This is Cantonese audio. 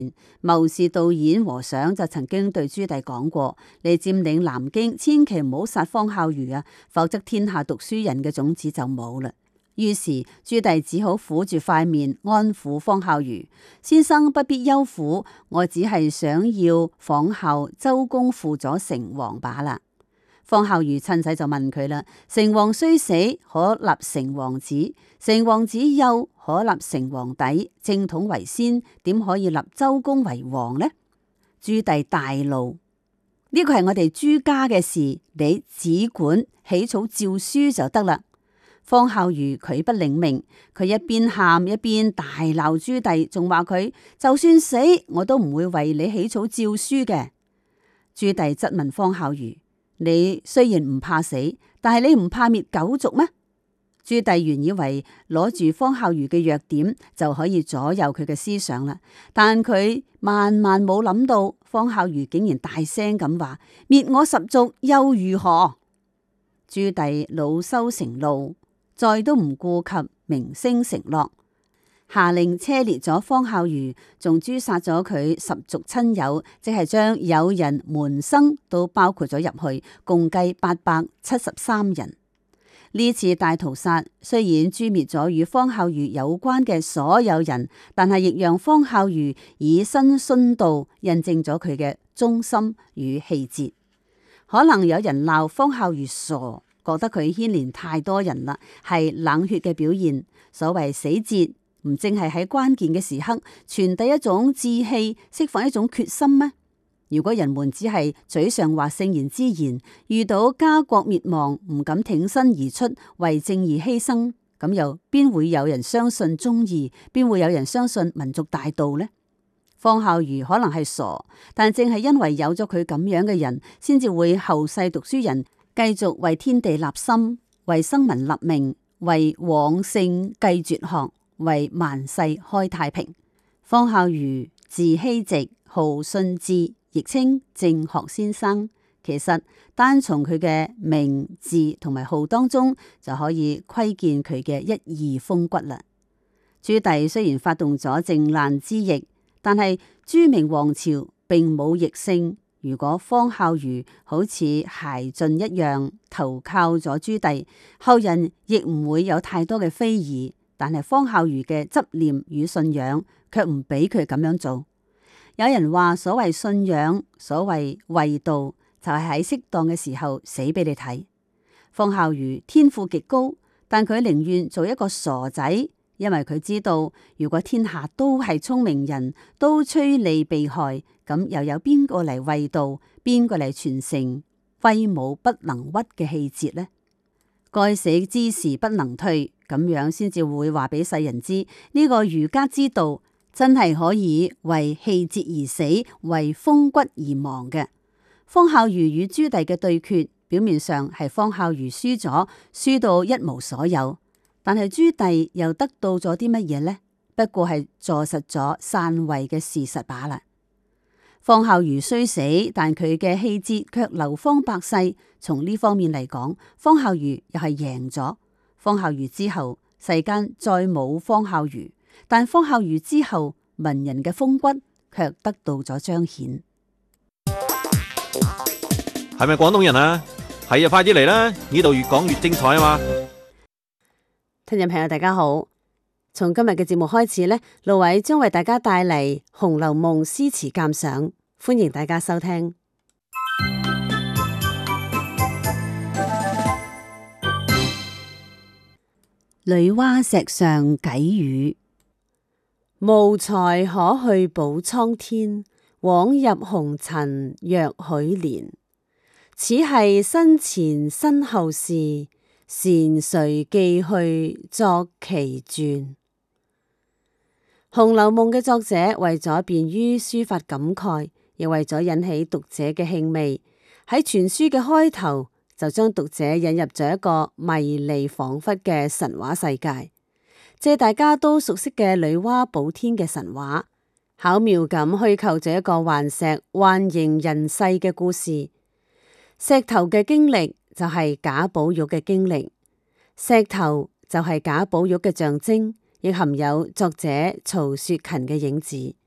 謀士導演和尚就曾經對朱棣講過：你佔領南京，千祈唔好殺方孝孺啊，否則天下讀書人嘅種子就冇啦。於是朱棣只好苦住塊面安撫方孝孺：先生不必憂苦，我只係想要仿效周公輔佐成王罷啦。方孝孺趁勢就問佢啦：成王雖死，可立成王子；成王子幼，可立成王弟。正統為先，點可以立周公為王呢？朱棣大怒：呢個係我哋朱家嘅事，你只管起草詔書就得啦。方孝孺佢不領命，佢一邊喊一邊大鬧朱棣，仲話佢就算死我都唔會為你起草詔書嘅。朱棣質問方孝孺：你雖然唔怕死，但係你唔怕滅九族咩？朱棣原以為攞住方孝孺嘅弱點就可以左右佢嘅思想啦，但佢萬萬冇諗到方孝孺竟然大聲咁話：滅我十族又如何？朱棣惱羞成怒，再都唔顧及名聲承諾，下令車裂咗方孝孺，仲誅殺咗佢十族親友，即係將友人門生都包括咗入去，共計873人。呢次大屠殺雖然誅滅咗與方孝孺有關嘅所有人，但係亦讓方孝孺以身殉道，印證咗佢嘅忠心與氣節。可能有人鬧方孝孺傻，覺得佢牽連太多人啦，係冷血嘅表現。所謂死節，唔正係喺關鍵嘅時刻傳遞一種志氣，釋放一種決心咩？如果人們只係嘴上話聖賢之言，遇到家國滅亡唔敢挺身而出為正義犧牲，咁又邊會有人相信忠義？邊會有人相信民族大道呢？方孝孺可能係傻，但正係因為有咗佢咁樣嘅人，先至會後世讀書人繼續為天地立心，為生民立命，為往聖繼絕學，為萬世開太平。方孝孺字希直，號信智，亦稱正學先生。其實單從佢嘅名字同埋號當中就可以窺見佢嘅一二風骨啦。朱棣雖然發動咗靖難之役，但係朱明王朝並冇易勝。如果方孝孺好似諧晉一樣投靠咗朱棣，後人亦唔會有太多嘅非議。但係方孝孺嘅執念與信仰卻唔俾佢咁樣做。有人話所謂信仰，所謂衛道，就係喺適當嘅時候死俾你睇。方孝孺天賦極高，但佢寧願做一個傻仔，因為佢知道如果天下都係聰明人，都趨利避害，咁又有邊個嚟衛道，邊個嚟傳承威武不能屈嘅氣節呢？該死之時不能退，咁樣先至會話俾世人知呢個儒家之道真係可以為氣節而死，為風骨而亡嘅。方孝孺與朱棣嘅對決，表面上係方孝孺輸咗，輸到一無所有，但係朱棣又得到咗啲乜嘢呢？不過係坐實咗篡位嘅事實罷啦。方孝孺雖死，但佢嘅氣節卻流芳百世。從呢方面嚟講，方孝孺又係贏咗。方孝孺之後，世間再冇方孝孺，但方孝孺之後，文人嘅風骨卻得到咗彰顯。 係咪廣東人啊？係啊，快啲嚟啦！呢度越講越精彩啊嘛！ 聽眾朋友大家好，從今日嘅節目開始呢，盧偉將為大家帶嚟《紅樓夢》詩詞鑑賞，歡迎大家收聽。女媧石上偈語：無才可去補蒼天，枉入紅塵若許年。此係身前身後事，繕誰記去作其傳？《紅樓夢》嘅作者為咗便於抒發感慨，亦為咗引起讀者嘅興味，喺全書嘅開頭就將讀者引入咗一個迷離恍惚嘅神話世界，借大家都熟悉嘅女媧補天嘅神話，巧妙咁虛構咗一個幻石幻形人世嘅故事。石頭嘅經歷就係賈寶玉嘅經歷，石頭就係賈寶玉嘅象徵，亦含有作者曹雪芹嘅影子。